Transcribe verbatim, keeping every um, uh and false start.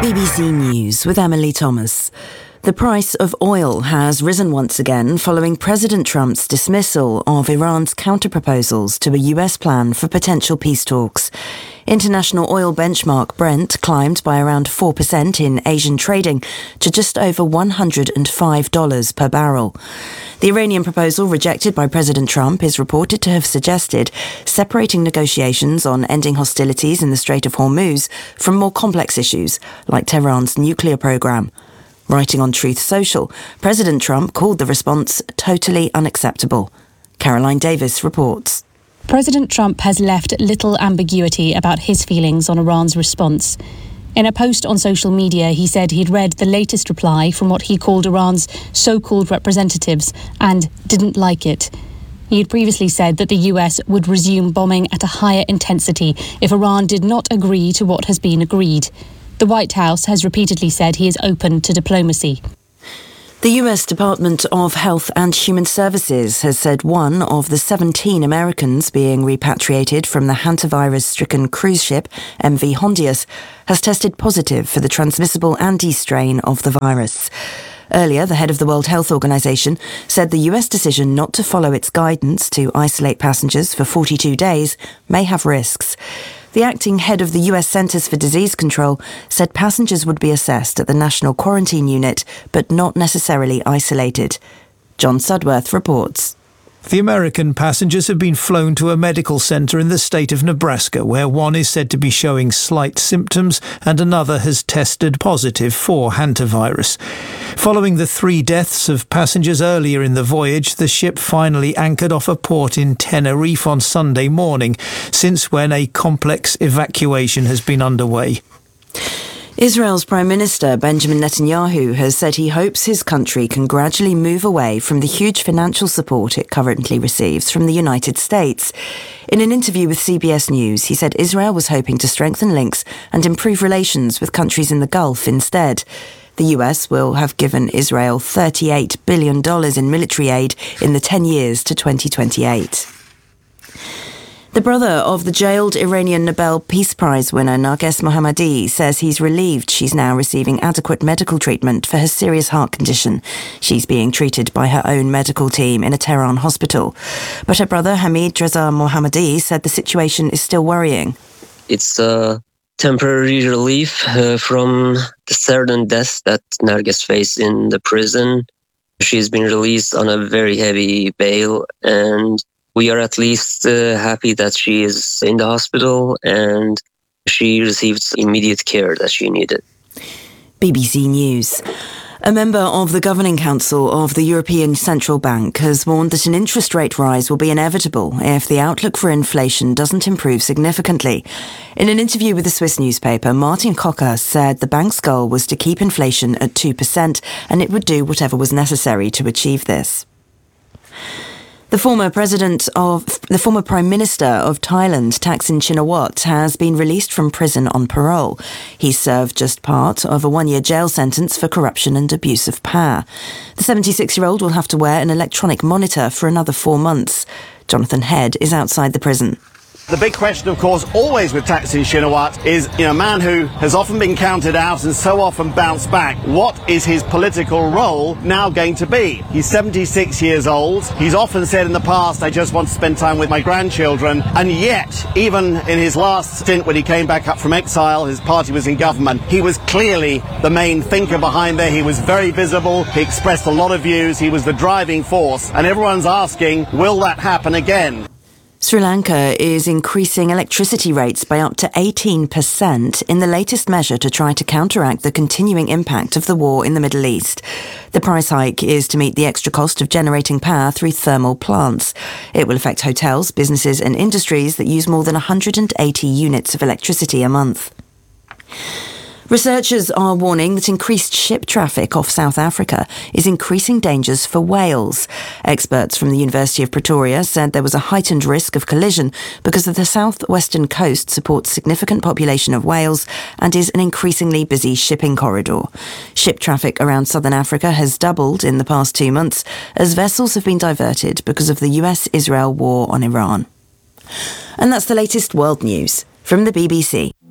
B B C News with Emily Thomas. The price of oil has risen once again following President Trump's dismissal of Iran's counterproposals to a U S plan for potential peace talks. International oil benchmark Brent climbed by around four percent in Asian trading to just over one hundred five dollars per barrel. The Iranian proposal rejected by President Trump is reported to have suggested separating negotiations on ending hostilities in the Strait of Hormuz from more complex issues like Tehran's nuclear program. Writing on Truth Social, President Trump called the response totally unacceptable. Caroline Davis reports. President Trump has left little ambiguity about his feelings on Iran's response. In a post on social media, he said he'd read the latest reply from what he called Iran's so-called representatives and didn't like it. He had previously said that the U S would resume bombing at a higher intensity if Iran did not agree to what has been agreed. The White House has repeatedly said he is open to diplomacy. The U S Department of Health and Human Services has said one of the seventeen Americans being repatriated from the hantavirus-stricken cruise ship M V Hondius has tested positive for the transmissible Andes strain of the virus. Earlier, the head of the World Health Organization said the U S decision not to follow its guidance to isolate passengers for forty-two days may have risks. The acting head of the U S Centers for Disease Control said passengers would be assessed at the National Quarantine Unit, but not necessarily isolated. John Sudworth reports. The American passengers have been flown to a medical centre in the state of Nebraska, where one is said to be showing slight symptoms and another has tested positive for hantavirus. Following the three deaths of passengers earlier in the voyage, the ship finally anchored off a port in Tenerife on Sunday morning, since when a complex evacuation has been underway. Israel's Prime Minister Benjamin Netanyahu has said he hopes his country can gradually move away from the huge financial support it currently receives from the United States. In an interview with C B S News, he said Israel was hoping to strengthen links and improve relations with countries in the Gulf instead. The U S will have given Israel thirty-eight billion dollars in military aid in the ten years to twenty twenty-eight. The brother of the jailed Iranian Nobel Peace Prize winner Narges Mohammadi says he's relieved she's now receiving adequate medical treatment for her serious heart condition. She's being treated by her own medical team in a Tehran hospital. But her brother Hamid Reza Mohammadi said the situation is still worrying. It's a temporary relief uh, from the certain death that Narges faced in the prison. She's been released on a very heavy bail, and we are at least uh, happy that she is in the hospital and she received immediate care that she needed. B B C News. A member of the Governing Council of the European Central Bank has warned that an interest rate rise will be inevitable if the outlook for inflation doesn't improve significantly. In an interview with the Swiss newspaper, Martin Kocher said the bank's goal was to keep inflation at two percent and it would do whatever was necessary to achieve this. The former president of the former Prime Minister of Thailand, Thaksin Shinawatra, has been released from prison on parole. He served just part of a one-year jail sentence for corruption and abuse of power. The seventy-six-year-old will have to wear an electronic monitor for another four months. Jonathan Head is outside the prison. The big question, of course, always with Thaksin Shinawatra is, you know, a man who has often been counted out and so often bounced back. What is his political role now going to be? He's seventy-six years old. He's often said in the past, I just want to spend time with my grandchildren. And yet, even in his last stint when he came back up from exile, his party was in government, he was clearly the main thinker behind there. He was very visible. He expressed a lot of views. He was the driving force. And everyone's asking, will that happen again? Sri Lanka is increasing electricity rates by up to eighteen percent in the latest measure to try to counteract the continuing impact of the war in the Middle East. The price hike is to meet the extra cost of generating power through thermal plants. It will affect hotels, businesses and industries that use more than one hundred eighty units of electricity a month. Researchers are warning that increased ship traffic off South Africa is increasing dangers for whales. Experts from the University of Pretoria said there was a heightened risk of collision because of the southwestern coast supports significant population of whales and is an increasingly busy shipping corridor. Ship traffic around southern Africa has doubled in the past two months as vessels have been diverted because of the U S Israel war on Iran. And that's the latest world news from the B B C.